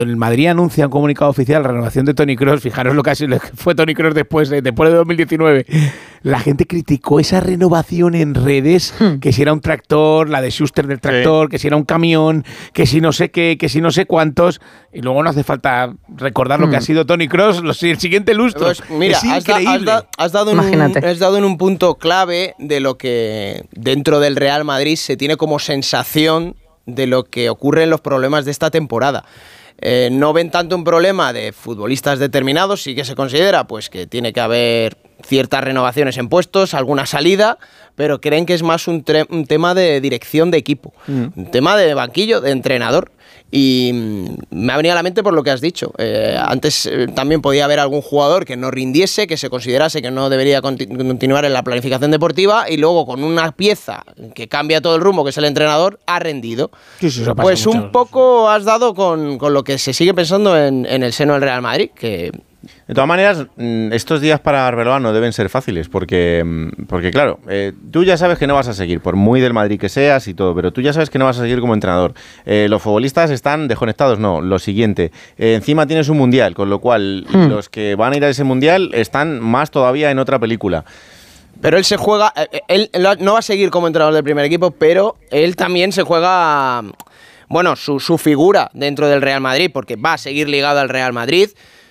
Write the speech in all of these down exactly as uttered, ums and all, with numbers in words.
el Madrid anuncia un comunicado oficial, la renovación de Toni Kroos, fijaros lo que, ha sido, lo que fue Toni Kroos después, de, después de dos mil diecinueve, la gente criticó esa renovación en redes, hmm. que si era un tractor, la de Schuster del tractor, sí. que si era un camión, que si no sé qué, que si no sé cuántos, y luego no hace falta recordar hmm. lo que ha sido Toni Kroos los, el siguiente lustro. Pues mira, es has, da, has, da, has, dado en un, has dado en un punto clave de lo que dentro del Real Madrid se tiene como sensación de lo que ocurre en los problemas de esta temporada. Eh, no ven tanto un problema de futbolistas determinados, sí que se considera pues que tiene que haber ciertas renovaciones en puestos, alguna salida, pero creen que es más un, tre- un tema de dirección de equipo, mm. un tema de banquillo, de entrenador. Y me ha venido a la mente por lo que has dicho. Eh, antes eh, también podía haber algún jugador que no rindiese, que se considerase que no debería continu- continuar en la planificación deportiva, y luego con una pieza que cambia todo el rumbo, que es el entrenador, ha rendido. Sí, sí, pues un mucho. poco has dado con, con lo que se sigue pensando en, en el seno del Real Madrid, que... De todas maneras, estos días para Arbeloa no deben ser fáciles, porque, porque claro, eh, tú ya sabes que no vas a seguir, por muy del Madrid que seas y todo, pero tú ya sabes que no vas a seguir como entrenador. Eh, los futbolistas están desconectados, no, lo siguiente. Eh, encima tienes un mundial, con lo cual hmm. los que van a ir a ese mundial están más todavía en otra película. Pero él se juega, él no va a seguir como entrenador del primer equipo, pero él también se juega, bueno, su, su figura dentro del Real Madrid, porque va a seguir ligado al Real Madrid.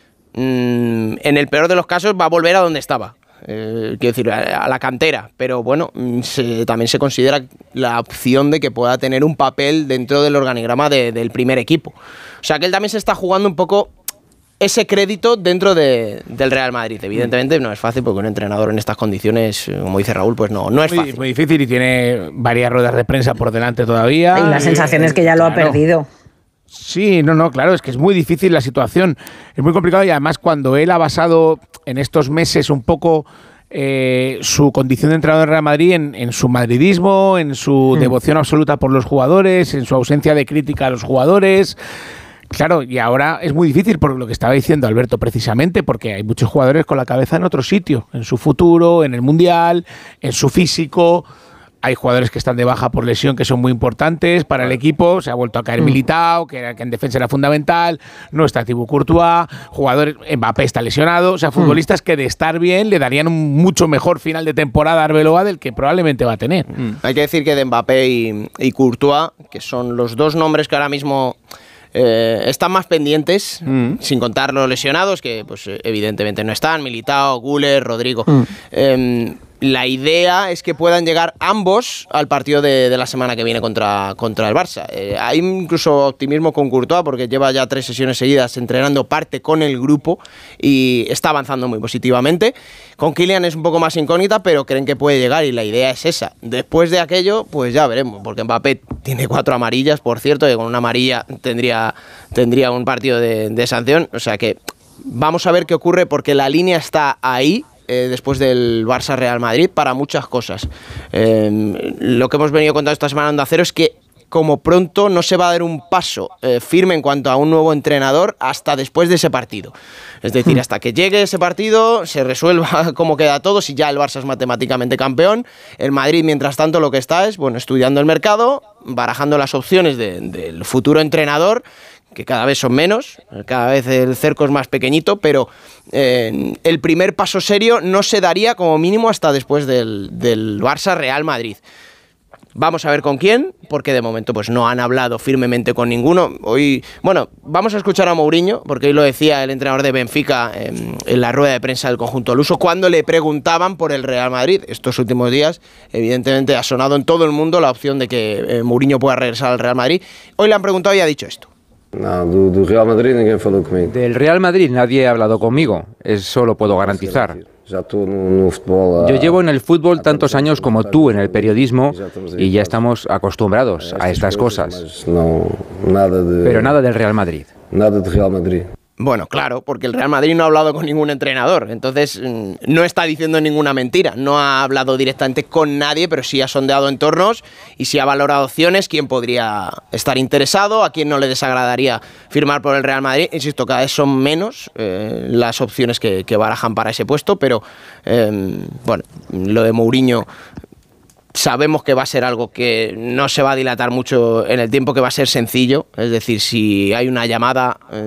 En el peor de los casos va a volver a donde estaba, eh, quiero decir, a, a la cantera, pero bueno, se, también se considera la opción de que pueda tener un papel dentro del organigrama de, del primer equipo. O sea que él también se está jugando un poco ese crédito dentro de, del Real Madrid. Evidentemente no es fácil, porque un entrenador en estas condiciones, como dice Raúl, pues no, no es fácil. Es muy difícil y tiene varias ruedas de prensa por delante todavía. Y la sensación es que ya lo ha perdido. Sí, no, no, claro, es que es muy difícil la situación, es muy complicado, y además cuando él ha basado en estos meses un poco eh, su condición de entrenador del Real Madrid en, en su madridismo, en su mm. devoción absoluta por los jugadores, en su ausencia de crítica a los jugadores. Claro, y ahora es muy difícil por lo que estaba diciendo Alberto precisamente, porque hay muchos jugadores con la cabeza en otro sitio, en su futuro, en el Mundial, en su físico. Hay jugadores que están de baja por lesión que son muy importantes para el equipo. Se ha vuelto a caer Militao, que, era, que en defensa era fundamental. No está Thibaut Courtois. Jugadores, Mbappé está lesionado. O sea, futbolistas que de estar bien le darían un mucho mejor final de temporada a Arbeloa del que probablemente va a tener. Mm. Hay que decir que de Mbappé y, y Courtois, que son los dos nombres que ahora mismo eh, están más pendientes, mm. sin contar los lesionados, que pues evidentemente no están, Militao, Güler, Rodrigo. Mm. Eh, La idea es que puedan llegar ambos al partido de, de la semana que viene contra, contra el Barça. Eh, hay incluso optimismo con Courtois, porque lleva ya tres sesiones seguidas entrenando, parte con el grupo y está avanzando muy positivamente. Con Kylian es un poco más incógnita, pero creen que puede llegar y la idea es esa. Después de aquello, pues ya veremos, porque Mbappé tiene cuatro amarillas, por cierto, y con una amarilla tendría, tendría un partido de, de sanción. O sea que vamos a ver qué ocurre, porque la línea está ahí. Eh, después del Barça-Real Madrid, para muchas cosas. Eh, lo que hemos venido contando esta semana en Onda Cero es que, como pronto, no se va a dar un paso eh, firme en cuanto a un nuevo entrenador hasta después de ese partido. Es decir, hasta que llegue ese partido, se resuelva cómo queda todo, si ya el Barça es matemáticamente campeón. El Madrid, mientras tanto, lo que está es, bueno, estudiando el mercado, barajando las opciones de, del futuro entrenador, que cada vez son menos, cada vez el cerco es más pequeñito, pero eh, el primer paso serio no se daría como mínimo hasta después del, del Barça-Real Madrid. Vamos a ver con quién, porque de momento pues no han hablado firmemente con ninguno. Hoy, bueno, vamos a escuchar a Mourinho, porque hoy lo decía el entrenador de Benfica en, en la rueda de prensa del conjunto luso, cuando le preguntaban por el Real Madrid. Estos últimos días, evidentemente, ha sonado en todo el mundo la opción de que eh, Mourinho pueda regresar al Real Madrid. Hoy le han preguntado y ha dicho esto. No, do, do Real Madrid ninguém falou comigo. Del Real Madrid nadie ha hablado conmigo, eso lo puedo garantizar. Yo llevo en el fútbol tantos años como tú en el periodismo y ya estamos acostumbrados a estas cosas. Pero nada del Real Madrid. Nada del Real Madrid. Bueno, claro, porque el Real Madrid no ha hablado con ningún entrenador, entonces no está diciendo ninguna mentira, no ha hablado directamente con nadie, pero sí ha sondeado entornos y sí ha valorado opciones, quién podría estar interesado, a quién no le desagradaría firmar por el Real Madrid. Insisto, cada vez son menos eh, las opciones que, que barajan para ese puesto, pero eh, bueno, lo de Mourinho sabemos que va a ser algo que no se va a dilatar mucho en el tiempo, que va a ser sencillo. Es decir, si hay una llamada